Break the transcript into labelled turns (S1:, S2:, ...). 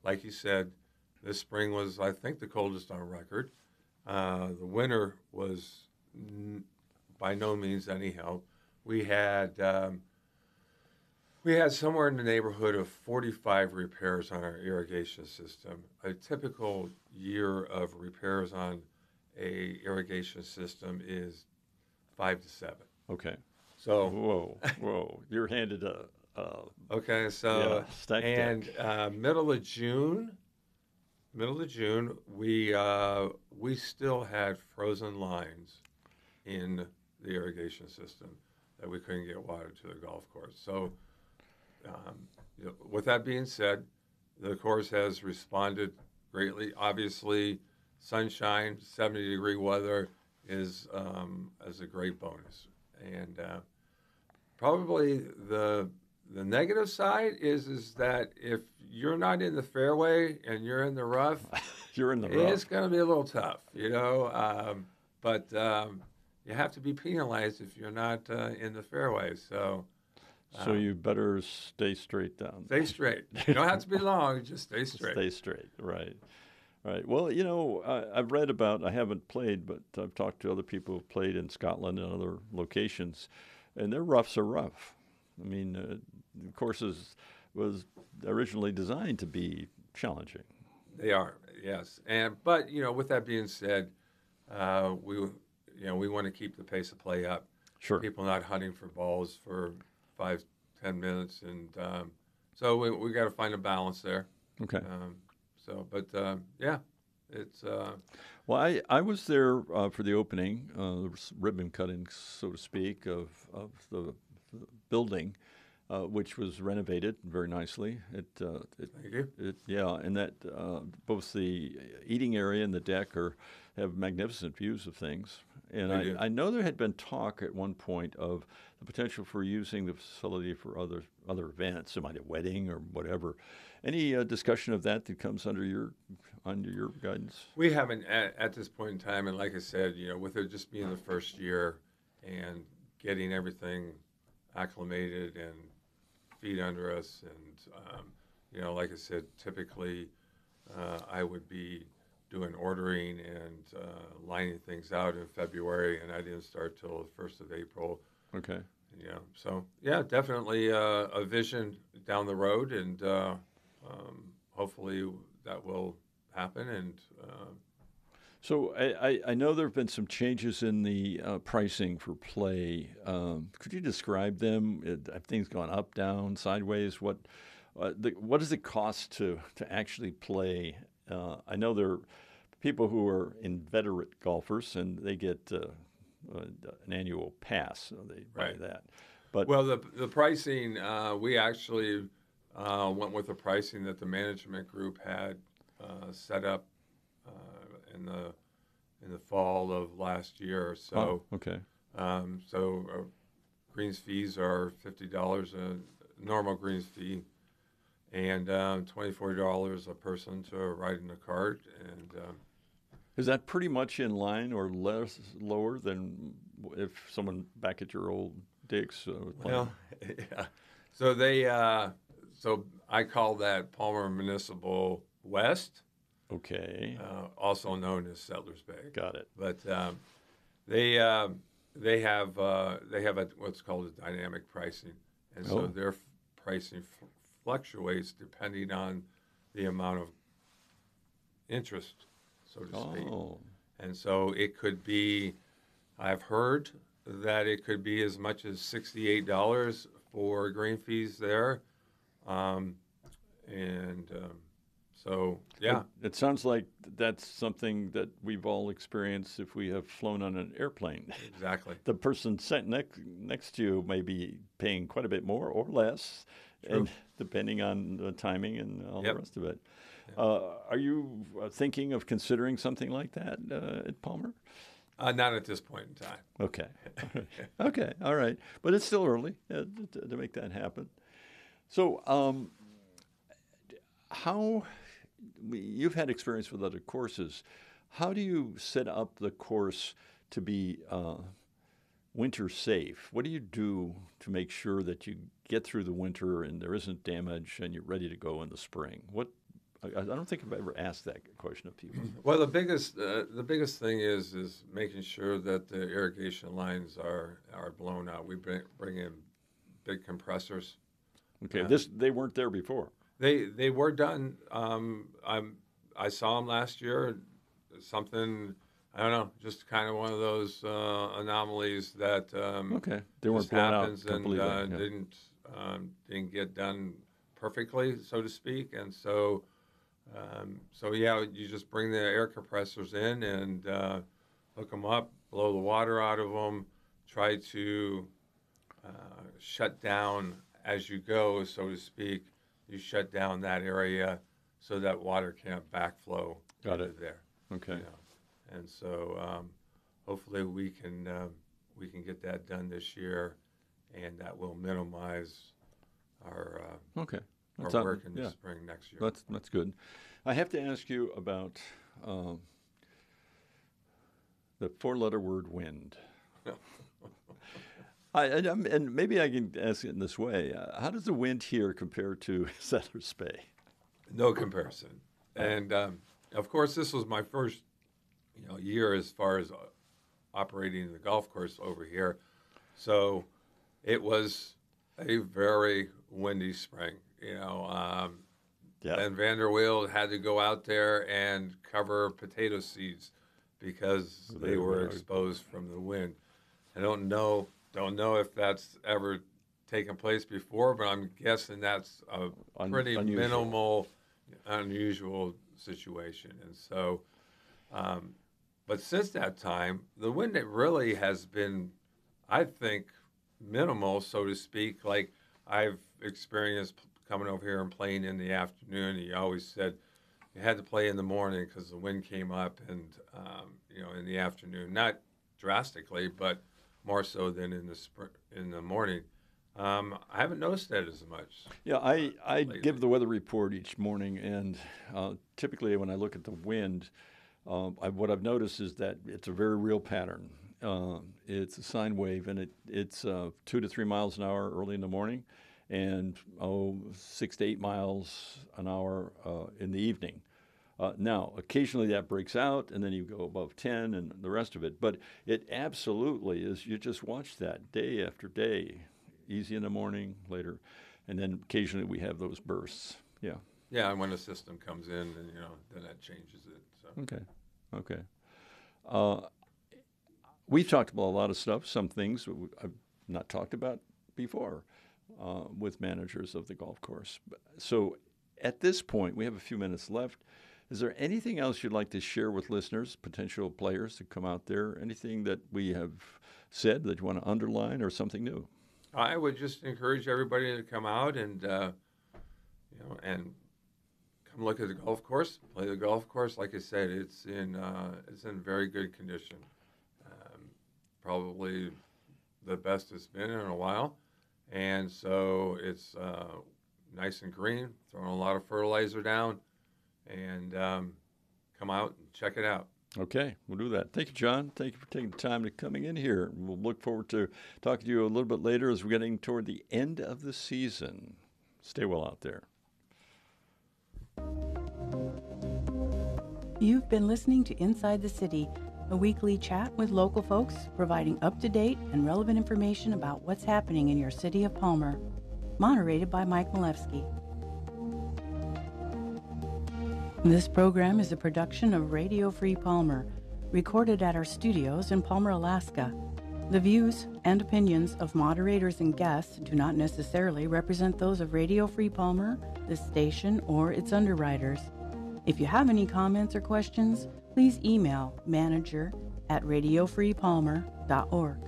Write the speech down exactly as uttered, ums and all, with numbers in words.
S1: like you said, this spring was, I think, the coldest on record. Uh, the winter was n- by no means any help. We had um, we had somewhere in the neighborhood of forty-five repairs on our irrigation system. A typical year of repairs on a irrigation system is five to seven.
S2: Okay.
S1: So,
S2: Whoa, whoa. You're handed a, uh,
S1: okay,
S2: yeah,
S1: so
S2: stack deck.
S1: and uh, middle of June, middle of June, we uh, we still had frozen lines in the irrigation system that we couldn't get water to the golf course. So, um, you know, with that being said, the course has responded greatly. Obviously, sunshine, seventy degree weather is um, is a great bonus, and uh, probably the the negative side is is that if you're not in the fairway and you're in the rough,
S2: You're in the
S1: it's
S2: rough.
S1: going to be a little tough, you know. Um, but um, you have to be penalized if you're not uh, in the fairway. So
S2: So
S1: um,
S2: you better stay straight down.
S1: stay straight. You don't have to be long; just stay straight.
S2: Stay straight. Right. Right. Well, you know, I, I've read about, I haven't played, but I've talked to other people who've played in Scotland and other locations, and their roughs are rough. I mean, uh, the courses was originally designed to be challenging.
S1: They are, yes. And but you know, with that being said, uh, we you know we want to keep the pace of play up.
S2: Sure.
S1: People not hunting for balls for five, ten minutes, and um, so we we got to find a balance there.
S2: Okay.
S1: Um, so, but uh, yeah, it's uh,
S2: Well, I, I was there uh, for the opening, uh, the ribbon cutting, so to speak, of, of the, the building, uh, which was renovated very nicely. It, uh, it,
S1: thank you.
S2: it yeah, and that uh, both the eating area and the deck are have magnificent views of things. And
S1: They
S2: I,
S1: do.
S2: I know there had been talk at one point of the potential for using the facility for other other events, it might be a wedding or whatever. Any uh, discussion of that that comes under your under your guidance?
S1: We haven't at, at this point in time, and like I said, you know, with it just being the first year and getting everything acclimated and feet under us, and um, you know, like I said, typically uh, I would be doing ordering and uh, lining things out in February, and I didn't start till the first of April.
S2: Okay.
S1: Yeah, so yeah, definitely uh, a vision down the road, and uh, um, hopefully that will happen. And uh,
S2: So I, I, I know there have been some changes in the uh, pricing for play. Um, could you describe them? It, have things gone up, down, sideways? What uh, the, what does it cost to to actually play? Uh, I know there are people who are inveterate golfers and they get uh, uh, an annual pass, so they buy
S1: right.
S2: that. But
S1: Well, the the pricing uh, we actually uh, went with the pricing that the management group had uh, set up uh, in the in the fall of last year.
S2: oh,
S1: So
S2: okay,
S1: um, so uh, greens fees are fifty dollars a normal greens fee, and um, twenty four dollars a person to ride in the cart. And um,
S2: is that pretty much in line or less lower than if someone back at your old digs uh, was playing?
S1: well, yeah. So they uh, so I call that Palmer Municipal West.
S2: Okay,
S1: Uh, also known as Settlers Bay.
S2: got it.
S1: But um, they uh, they have uh, they have a, what's called a dynamic pricing, and so
S2: Oh.
S1: their f- pricing f- fluctuates depending on the amount of interest, so to speak.
S2: Oh,
S1: And so it could be, I've heard that it could be as much as sixty-eight dollars for green fees there, um, and um, so yeah.
S2: It, it sounds like that's something that we've all experienced if we have flown on an airplane.
S1: Exactly.
S2: The person sitting next, next to you may be paying quite a bit more or less,
S1: True.
S2: and depending on the timing and all
S1: Yep.
S2: the rest of it.
S1: Yep.
S2: Uh, are you uh, thinking of considering something like that uh, at Palmer?
S1: Uh, not at this point in time.
S2: Okay. Okay. All right. But it's still early uh, to, to make that happen. So, um, how you've had experience with other courses. How do you set up the course to be uh, winter safe? What do you do to make sure that you get through the winter and there isn't damage and you're ready to go in the spring? What I, I don't think I've ever asked that question of people.
S1: Well, the biggest uh, the biggest thing is is making sure that the irrigation lines are are blown out. We bring bring in big compressors.
S2: Okay,
S1: Uh,
S2: this they weren't there before.
S1: They they were done. Um, I'm I saw them last year. Something I don't know, just kind of one of those uh, anomalies that um,
S2: Okay, they weren't
S1: just
S2: blown out
S1: happens and
S2: completely.
S1: uh,
S2: yeah.
S1: didn't um, didn't get done perfectly, so to speak. And so um, so yeah, you just bring the air compressors in and uh, hook them up, blow the water out of them, try to uh, shut down as you go, so to speak. You shut down that area so that water can't backflow
S2: Got
S1: into
S2: it.
S1: there.
S2: Okay.
S1: You know. And so um, hopefully we can um, we can get that done this year, and that will minimize our uh,
S2: Okay.
S1: our
S2: That's out-
S1: work in the
S2: yeah.
S1: spring next year.
S2: That's that's good. I have to ask you about um, the four-letter word "wind." I, and, I'm- and maybe I can ask it in this way: uh, how does the wind here compare to Settlers Bay?
S1: No comparison. And um, of course, this was my first you know year as far as uh, operating the golf course over here, so it was a very windy spring. You know, um,
S2: Yeah.
S1: Ben Vanderweel had to go out there and cover potato seeds because
S2: They
S1: they
S2: were
S1: were exposed from the wind. I don't know don't know if that's ever taken place before, but I'm guessing that's a
S2: Un-
S1: pretty
S2: unusual.
S1: minimal, unusual situation. And so, um, but since that time, the wind it really has been, I think, minimal, so to speak. Like I've experienced coming over here and playing in the afternoon. He always said you had to play in the morning because the wind came up, and um, you know, in the afternoon, not drastically, but more so than in the spring, in the morning. Um, I haven't noticed that as much.
S2: Yeah, I, I
S1: lately.
S2: give the weather report each morning, and uh, typically when I look at the wind, um, I, what I've noticed is that it's a very real pattern. Uh, it's a sine wave, and it, it's uh, two to three miles an hour early in the morning, and oh, six to eight miles an hour uh, in the evening. Uh, now, occasionally that breaks out, and then you go above ten and the rest of it. But it absolutely is, you just watch that day after day, easy in the morning, later, and then occasionally we have those bursts. Yeah.
S1: Yeah, and when the system comes in, and you know, then that changes it. So.
S2: Okay. Okay. Uh, we've talked about a lot of stuff, some things that we- I've not talked about before uh, with managers of the golf course. So at this point, we have a few minutes left. Is there anything else you'd like to share with listeners, potential players to come out there? Anything that we have said that you want to underline or something new?
S1: I would just encourage everybody to come out and uh, you know and come look at the golf course, play the golf course. Like I said, it's in uh, it's in very good condition. Um, probably the best it's been in a while, and so it's uh, nice and green. Throwing a lot of fertilizer down, and um, come out and check it out.
S2: Okay, we'll do that. Thank you, John. Thank you for taking the time to coming in here. We'll look forward to talking to you a little bit later as we're getting toward the end of the season. Stay well out there.
S3: You've been listening to Inside the City, a weekly chat with local folks providing up-to-date and relevant information about what's happening in your city of Palmer. Moderated by Mike Malevsky. This program is a production of Radio Free Palmer, recorded at our studios in Palmer, Alaska. The views and opinions of moderators and guests do not necessarily represent those of Radio Free Palmer, this station, or its underwriters. If you have any comments or questions, please email manager at radio free palmer dot org.